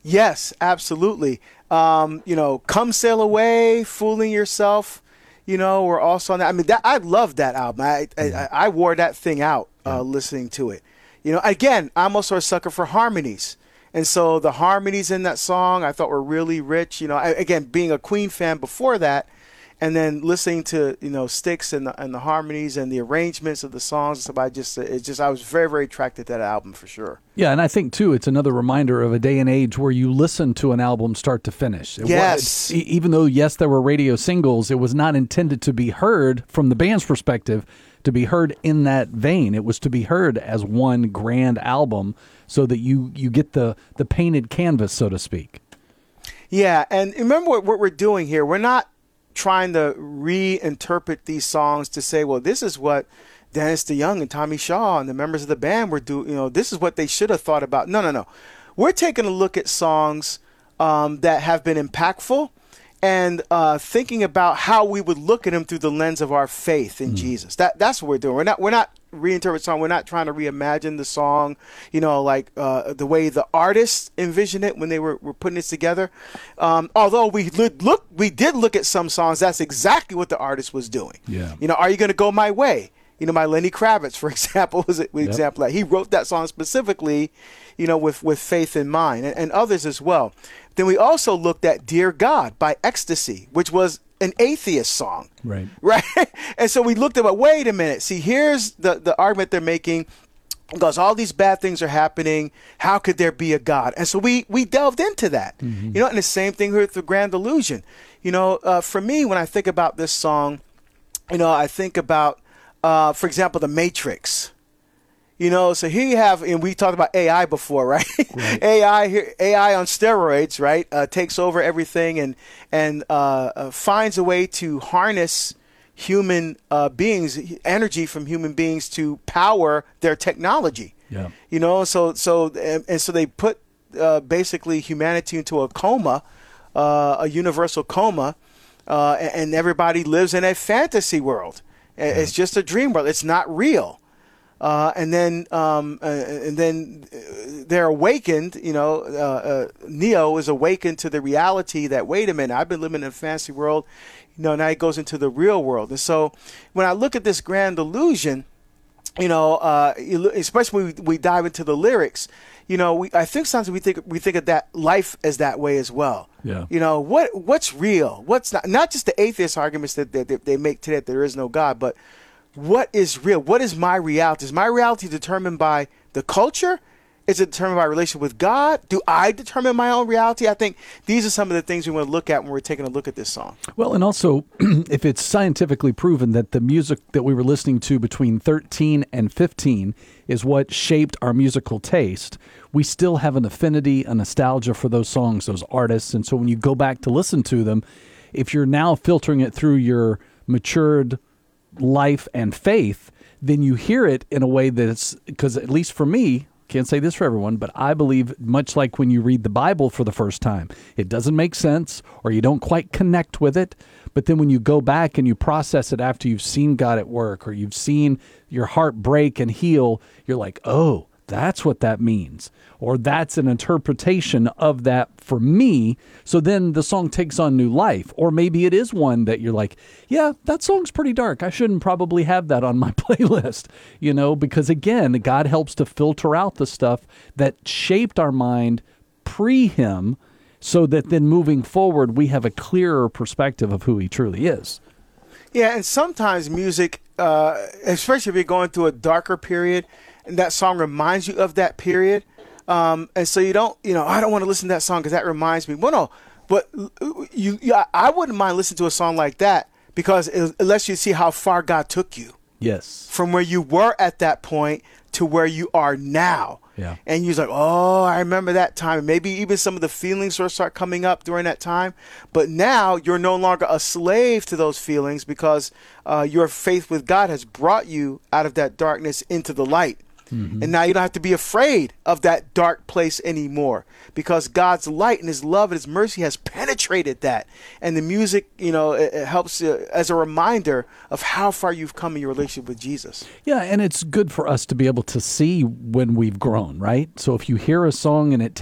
Yes, absolutely. Come Sail Away, Fooling Yourself, we're also on that. I mean, I love that album. I wore that thing out listening to it. Again, I'm also a sucker for harmonies. And so the harmonies in that song I thought were really rich. Again, being a Queen fan before that, and then listening to Styx and the harmonies and the arrangements of the songs, I was very, very attracted to that album for sure. Yeah, and I think too it's another reminder of a day and age where you listen to an album start to finish. Yes, even though there were radio singles, it was not intended to be heard from the band's perspective to be heard in that vein. It was to be heard as one grand album, so that you get the painted canvas, so to speak. Yeah, and remember what we're doing here. We're not trying to reinterpret these songs to say, well, this is what Dennis DeYoung and Tommy Shaw and the members of the band were doing. This is what they should have thought about. No. We're taking a look at songs that have been impactful and thinking about how we would look at them through the lens of our faith in Jesus. That's what we're doing. We're not reinterpret song. We're not trying to reimagine the song, the way the artists envisioned it when they were putting it together. Although we did look at some songs, that's exactly what the artist was doing. Yeah. Are you going to go my way? My Lenny Kravitz, for example, was an example of that. He wrote that song specifically, with faith in mind, and others as well. Then we also looked at Dear God by Ecstasy, which was an atheist song. Right. And so we looked at, wait a minute. See, here's the argument they're making. Because all these bad things are happening, how could there be a God? And so we delved into that. And the same thing with The Grand Illusion. For me, when I think about this song, I think about, for example, The Matrix. So here you have, and we talked about AI before, right? AI on steroids, right? Takes over everything and finds a way to harness human beings, energy from human beings to power their technology. Yeah. So they put basically humanity into a coma, a universal coma, and everybody lives in a fantasy world. It's just a dream world. It's not real. And then they're awakened. Neo is awakened to the reality that, wait a minute, I've been living in a fantasy world. Now he goes into the real world. And so when I look at this Grand Illusion, especially when we dive into the lyrics, I think sometimes we think of that life as that way as well. Yeah. What's real? What's not just the atheist arguments that they make today that there is no God, but what is real? What is my reality? Is my reality determined by the culture? Is it determined by relationship with God? Do I determine my own reality? I think these are some of the things we want to look at when we're taking a look at this song. Well, and also, if it's scientifically proven that the music that we were listening to between 13 and 15 is what shaped our musical taste, we still have an affinity, a nostalgia for those songs, those artists. And so when you go back to listen to them, if you're now filtering it through your matured life and faith, then you hear it in a way that's, because at least for me, can't say this for everyone, but I believe much like when you read the Bible for the first time, it doesn't make sense or you don't quite connect with it. But then when you go back and you process it after you've seen God at work or you've seen your heart break and heal, you're like, oh, that's what that means. Or that's an interpretation of that for me. So then the song takes on new life. Or maybe it is one that you're like, yeah, that song's pretty dark. I shouldn't probably have that on my playlist, because again, God helps to filter out the stuff that shaped our mind pre him so that then moving forward, we have a clearer perspective of who he truly is. Yeah, and sometimes music, especially if you're going through a darker period, and that song reminds you of that period. And so you don't, I don't want to listen to that song because that reminds me. Well, no, but I wouldn't mind listening to a song like that because it lets you see how far God took you. Yes. From where you were at that point to where you are now. Yeah. And you're like, oh, I remember that time. And maybe even some of the feelings will start coming up during that time. But now you're no longer a slave to those feelings because your faith with God has brought you out of that darkness into the light. Mm-hmm. And now you don't have to be afraid of that dark place anymore because God's light and his love and his mercy has penetrated that. And the music, it helps as a reminder of how far you've come in your relationship with Jesus. Yeah, and it's good for us to be able to see when we've grown, right? So if you hear a song and it